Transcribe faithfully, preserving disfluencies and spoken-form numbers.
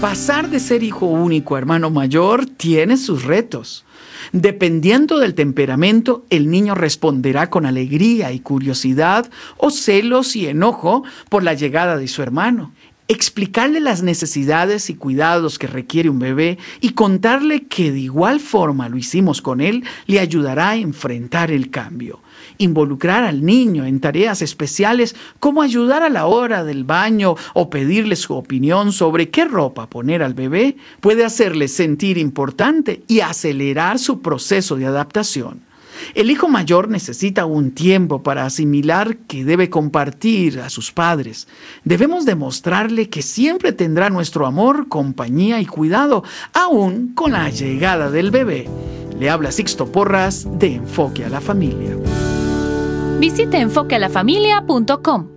Pasar de ser hijo único a hermano mayor tiene sus retos. Dependiendo del temperamento, el niño responderá con alegría y curiosidad o celos y enojo por la llegada de su hermano. Explicarle las necesidades y cuidados que requiere un bebé y contarle que de igual forma lo hicimos con él le ayudará a enfrentar el cambio. Involucrar al niño en tareas especiales como ayudar a la hora del baño o pedirle su opinión sobre qué ropa poner al bebé puede hacerle sentir importante y acelerar su proceso de adaptación. El hijo mayor necesita un tiempo para asimilar que debe compartir a sus padres. Debemos demostrarle que siempre tendrá nuestro amor, compañía y cuidado, aún con la llegada del bebé. Le habla Sixto Porras de Enfoque a la Familia. Visite enfoque a la familia punto com.